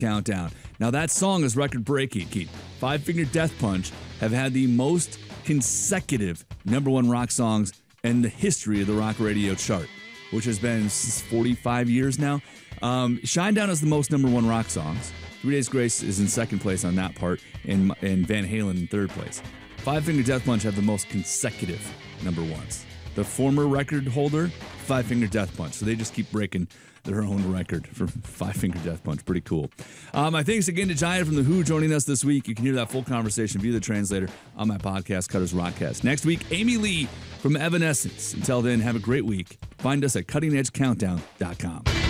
Countdown. Now that song is record-breaking, Keith. Five Finger Death Punch have had the most consecutive number one rock songs in the history of the rock radio chart, which has been 45 years now. Shinedown is the most number one rock songs. 3 Days Grace is in second place on that part, and Van Halen in third place. Five Finger Death Punch have the most consecutive number ones. The former record holder, Five Finger Death Punch. So they just keep breaking their own record for Five Finger Death Punch. Pretty cool. My thanks again to Giant from The Who joining us this week. You can hear that full conversation via the translator on my podcast, Cutter's Rockcast. Next week, Amy Lee from Evanescence. Until then, have a great week. Find us at cuttingedgecountdown.com.